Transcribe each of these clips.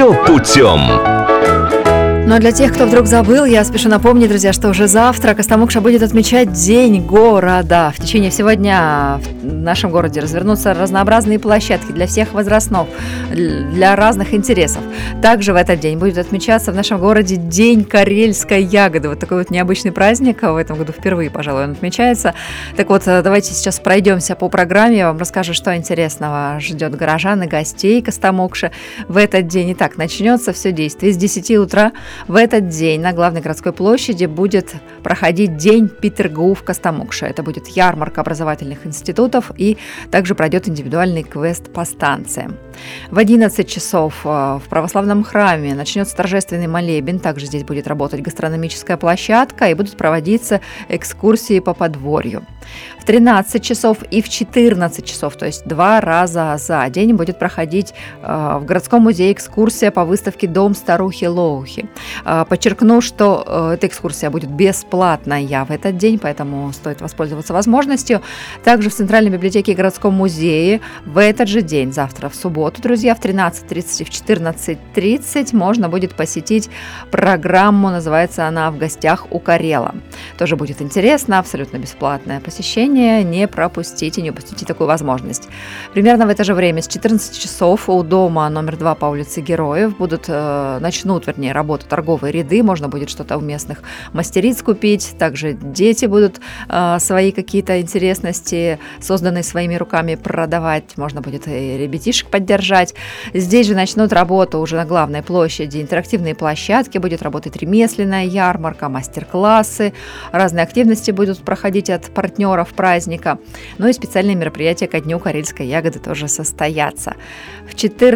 Что путем? Но для тех, кто вдруг забыл, я спешу напомнить, друзья, что уже завтра Костомукша будет отмечать День города. В течение всего дня в нашем городе развернутся разнообразные площадки для всех возрастов, для разных интересов. Также в этот день будет отмечаться в нашем городе День карельской ягоды. Вот такой вот необычный праздник. В этом году впервые, пожалуй, он отмечается. Так вот, давайте сейчас пройдемся по программе. Я вам расскажу, что интересного ждет горожан и гостей Костомукши в этот день. Итак, начнется все действие с 10 утра. В этот день на главной городской площади будет проходить День Петергоф в Костомукше. Это будет ярмарка образовательных институтов и также пройдет индивидуальный квест по станциям. В 11 часов в православном храме начнется торжественный молебен. Также здесь будет работать гастрономическая площадка и будут проводиться экскурсии по подворью. В 13 часов и в 14 часов, то есть 2 раза за день, будет проходить в городском музее экскурсия по выставке «Дом старухи Лоухи». Подчеркну, что эта экскурсия будет бесплатная в этот день, поэтому стоит воспользоваться возможностью. Также в Центральной библиотеке и городском музее в этот же день, завтра в субботу, друзья, в 13:30 и в 14:30 можно будет посетить программу, называется она «В гостях у Карела». Тоже будет интересно, абсолютно бесплатное посещение, не пропустите, не упустите такую возможность. Примерно в это же время, с 14 часов у дома номер 2 по улице Героев начнут работу торговые ряды, можно будет что-то у местных мастериц купить, также дети будут свои какие-то интересности, созданные своими руками, продавать, можно будет и ребятишек поддержать. Здесь же начнут работу уже на главной площади интерактивные площадки, будет работать ремесленная ярмарка, мастер-классы, разные активности будут проходить от партнеров праздника, ну и специальные мероприятия ко дню карельской ягоды тоже состоятся. В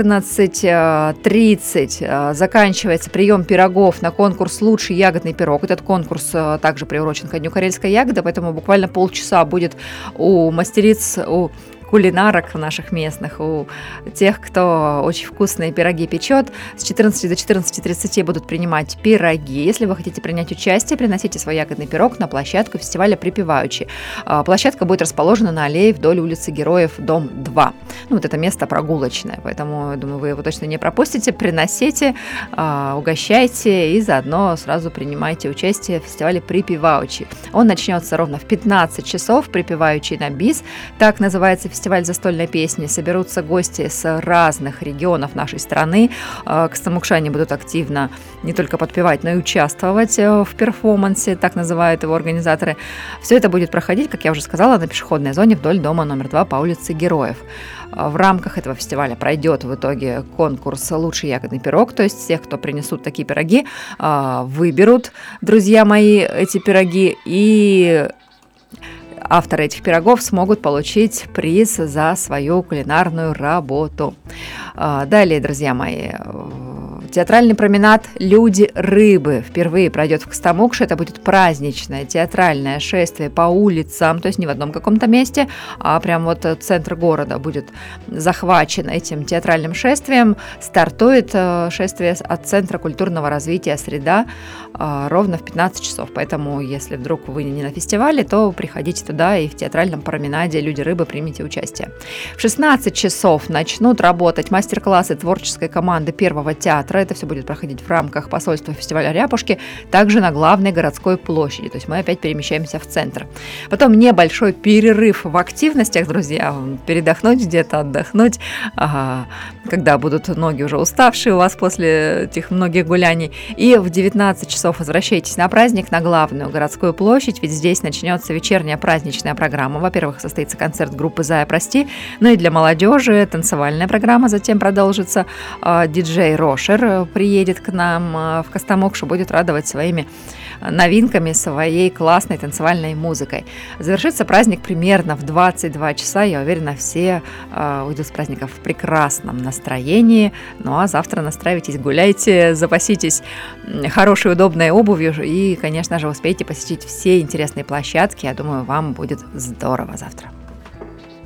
14:30 заканчивается прием пирогов на конкурс «Лучший ягодный пирог». Этот конкурс также приурочен ко дню карельской ягоды, поэтому буквально полчаса будет у мастериц, у кулинарок наших местных, у тех, кто очень вкусные пироги печет. С 14 до 14:30 будут принимать пироги. Если вы хотите принять участие, приносите свой ягодный пирог на площадку фестиваля «Припеваючи». Площадка будет расположена на аллее вдоль улицы Героев, дом 2. Ну, вот это место прогулочное, поэтому, я думаю, вы его точно не пропустите. Приносите, угощайте и заодно сразу принимайте участие в фестивале «Припеваючи». Он начнется ровно в 15 часов. «Припеваючи на бис», так называется фестиваль застольной песни. Соберутся гости с разных регионов нашей страны. Костомукшане будут активно не только подпевать, но и участвовать в перформансе, так называют его организаторы. Все это будет проходить, как я уже сказала, на пешеходной зоне вдоль дома номер 2 по улице Героев. В рамках этого фестиваля пройдет в итоге конкурс «Лучший ягодный пирог», то есть тех, кто принесут такие пироги, выберут, друзья мои, эти пироги, и авторы этих пирогов смогут получить приз за свою кулинарную работу. Далее, друзья мои, театральный променад «Люди рыбы» впервые пройдет в Костомукше. Это будет праздничное театральное шествие по улицам, то есть не в одном каком-то месте, а прям вот центр города будет захвачен этим театральным шествием. Стартует шествие от Центра культурного развития «Среда» ровно в 15 часов. Поэтому, если вдруг вы не на фестивале, то приходите туда и в театральном променаде «Люди рыбы» примите участие. В 16 часов начнут работать мастер-классы творческой команды Первого театра. Это все будет проходить в рамках посольства фестиваля «Ряпушки», также на главной городской площади. То есть мы опять перемещаемся в центр. Потом небольшой перерыв в активностях, друзья. Передохнуть где-то, отдохнуть, когда будут ноги уже уставшие у вас после этих многих гуляний. И в 19 часов возвращайтесь на праздник, на главную городскую площадь, ведь здесь начнется вечерняя праздничная программа. Во-первых, состоится концерт группы «Зая, прости», ну и для молодежи танцевальная программа затем продолжится. Диджей Рошер приедет к нам в Костомукшу, будет радовать своими новинками, своей классной танцевальной музыкой. Завершится праздник примерно в 22 часа. Я уверена, все уйдут с праздника в прекрасном настроении. Ну а завтра настраивайтесь, гуляйте, запаситесь хорошей, удобной обувью и, конечно же, успейте посетить все интересные площадки. Я думаю, вам будет здорово завтра.